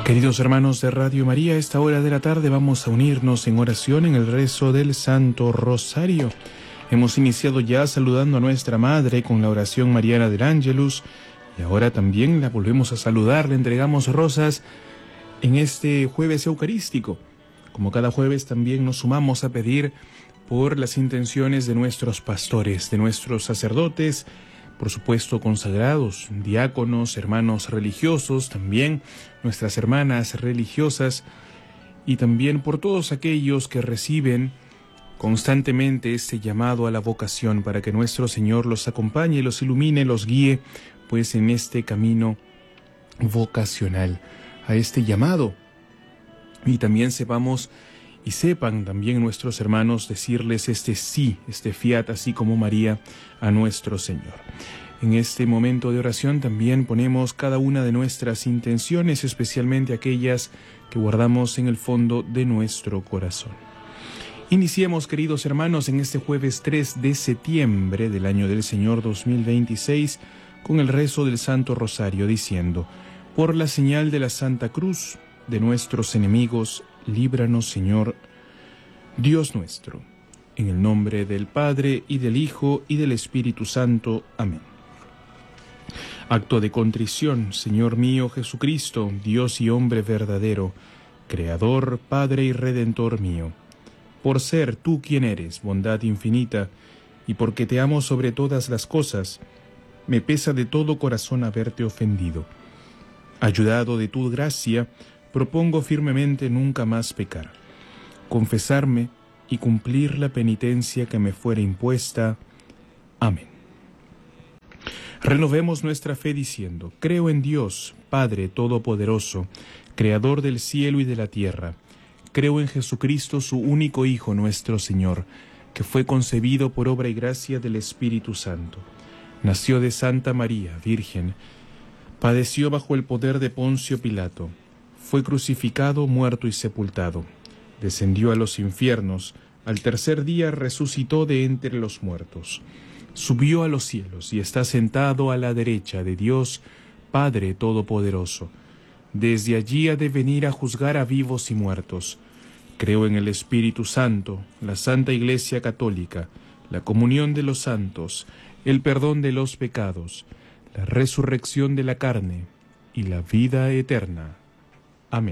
Queridos hermanos de Radio María, a esta hora de la tarde vamos a unirnos en oración en el rezo del Santo Rosario. Hemos iniciado ya saludando a nuestra Madre con la oración mariana del Ángelus y ahora también la volvemos a saludar, le entregamos rosas en este jueves eucarístico. Como cada jueves también nos sumamos a pedir por las intenciones de nuestros pastores, de nuestros sacerdotes, por supuesto consagrados, diáconos, hermanos religiosos, también nuestras hermanas religiosas y también por todos aquellos que reciben constantemente este llamado a la vocación para que nuestro Señor los acompañe, los ilumine, los guíe, pues en este camino vocacional, a este llamado. Y también sepamos y sepan también nuestros hermanos decirles este sí, este fiat, así como María, a nuestro Señor. En este momento de oración también ponemos cada una de nuestras intenciones, especialmente aquellas que guardamos en el fondo de nuestro corazón. Iniciemos, queridos hermanos, en este jueves 3 de septiembre del año del Señor 2026, con el rezo del Santo Rosario, diciendo: por la señal de la Santa Cruz de nuestros enemigos, líbranos, Señor, Dios nuestro. En el nombre del Padre, y del Hijo, y del Espíritu Santo. Amén. Acto de contrición, Señor mío Jesucristo, Dios y hombre verdadero, Creador, Padre y Redentor mío. Por ser tú quien eres, bondad infinita, y porque te amo sobre todas las cosas, me pesa de todo corazón haberte ofendido. Ayudado de tu gracia, propongo firmemente nunca más pecar, confesarme y cumplir la penitencia que me fuera impuesta. Amén. Renovemos nuestra fe diciendo: creo en Dios, Padre Todopoderoso, Creador del cielo y de la tierra. Creo en Jesucristo, su único Hijo, nuestro Señor, que fue concebido por obra y gracia del Espíritu Santo. Nació de Santa María, Virgen, padeció bajo el poder de Poncio Pilato, fue crucificado, muerto y sepultado, descendió a los infiernos, al tercer día resucitó de entre los muertos, subió a los cielos y está sentado a la derecha de Dios, Padre Todopoderoso. Desde allí ha de venir a juzgar a vivos y muertos. Creo en el Espíritu Santo, la Santa Iglesia Católica, la comunión de los santos, el perdón de los pecados, la resurrección de la carne y la vida eterna.